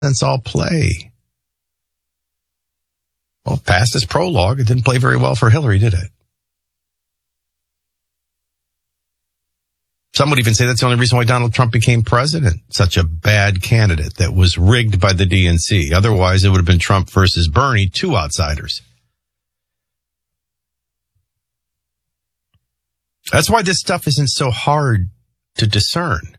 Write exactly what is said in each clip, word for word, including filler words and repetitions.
nonsense all play? Well, past its prologue, it didn't play very well for Hillary, did it? Some would even say that's the only reason why Donald Trump became president. Such a bad candidate that was rigged by the D N C. Otherwise, it would have been Trump versus Bernie, two outsiders. That's why this stuff isn't so hard to discern.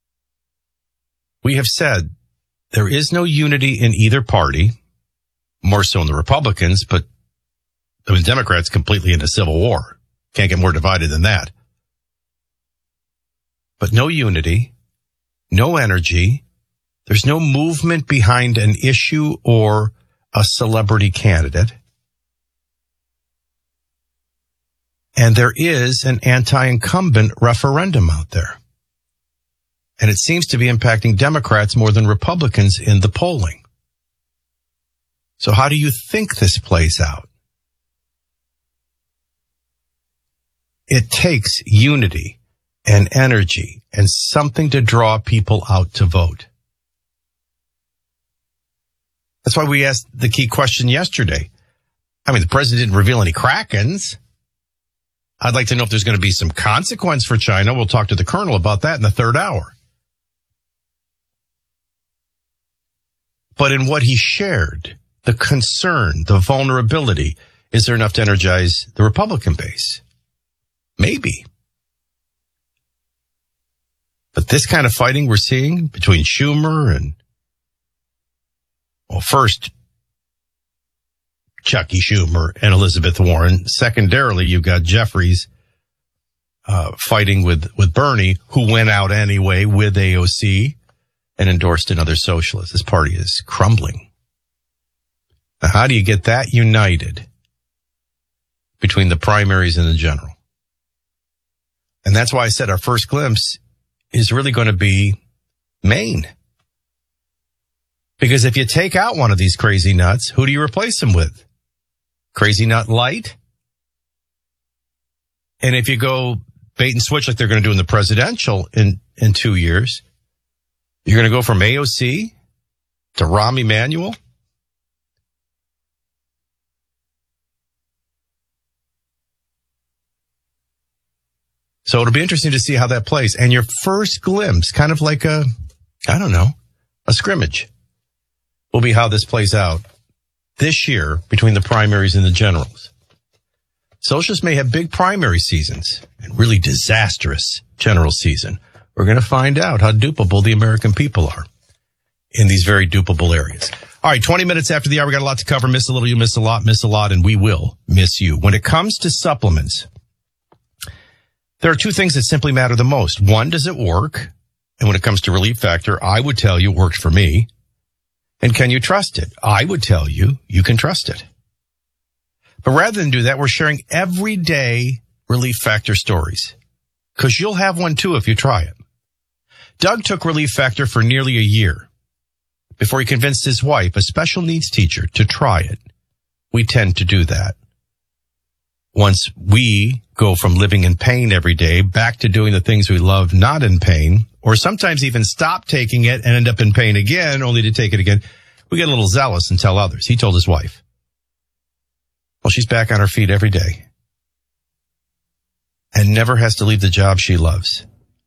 We have said there is no unity in either party, more so in the Republicans, but I mean, Democrats completely in a civil war. Can't get more divided than that. But no unity, no energy. There's no movement behind an issue or a celebrity candidate. And there is an anti-incumbent referendum out there. And it seems to be impacting Democrats more than Republicans in the polling. So how do you think this plays out? It takes unity and energy and something to draw people out to vote. That's why we asked the key question yesterday. I mean, the president didn't reveal any Krakens. I'd like to know if there's going to be some consequence for China. We'll talk to the colonel about that in the third hour. But in what he shared, the concern, the vulnerability, is there enough to energize the Republican base? Maybe. But this kind of fighting we're seeing between Schumer and, well, first, Chucky Schumer and Elizabeth Warren. Secondarily, you've got Jeffries uh, fighting with, with Bernie, who went out anyway with A O C and endorsed another socialist. This party is crumbling. Now, how do you get that united between the primaries and the general? And that's why I said our first glimpse is really going to be Maine. Because if you take out one of these crazy nuts, who do you replace them with? Crazy Nut Light? And if you go bait and switch like they're going to do in the presidential in, in two years, you're going to go from A O C to Rahm Emanuel? So it'll be interesting to see how that plays. And your first glimpse, kind of like a, I don't know, a scrimmage, will be how this plays out this year between the primaries and the generals. Socialists may have big primary seasons and really disastrous general season. We're going to find out how dupable the American people are in these very dupable areas. All right, twenty minutes after the hour, we got a lot to cover. Miss a little, you miss a lot, miss a lot, and we will miss you. When it comes to supplements, there are two things that simply matter the most. One, does it work? And when it comes to Relief Factor, I would tell you it worked for me. And can you trust it? I would tell you, you can trust it. But rather than do that, we're sharing everyday Relief Factor stories. Because you'll have one too if you try it. Doug took Relief Factor for nearly a year before he convinced his wife, a special needs teacher, to try it. We tend to do that. Once we go from living in pain every day back to doing the things we love not in pain, or sometimes even stop taking it and end up in pain again, only to take it again, we get a little zealous and tell others. He told his wife. Well, she's back on her feet every day and never has to leave the job she loves.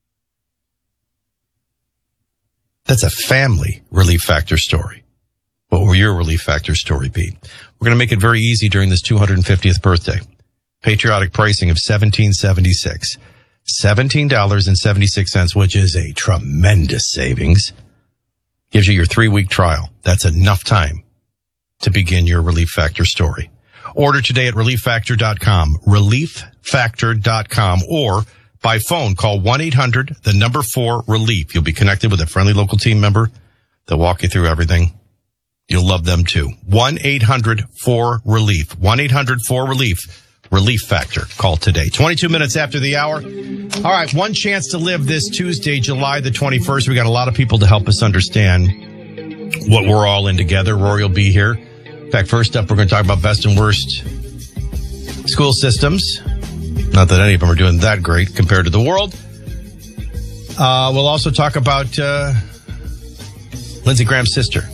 That's a family Relief Factor story. What will your Relief Factor story be? We're going to make it very easy during this two hundred fiftieth birthday. Patriotic pricing of seventeen seventy-six, seventeen dollars and seventy-six cents, which is a tremendous savings. Gives you your three-week trial. That's enough time to begin your Relief Factor story. Order today at relief factor dot com, relief factor dot com, or by phone, call one eight hundred, the number four, relief. You'll be connected with a friendly local team member. They'll walk you through everything. You'll love them too. one eight hundred four relief, one eight hundred four relief. Relief Factor. Call today. twenty-two minutes after the hour. All right, one chance to live this Tuesday, July the twenty-first. We got a lot of people to help us understand what we're all in together. Rory will be here. In fact, first up, we're going to talk about best and worst school systems. Not that any of them are doing that great compared to the world. Uh, we'll also talk about uh, Lindsey Graham's sister.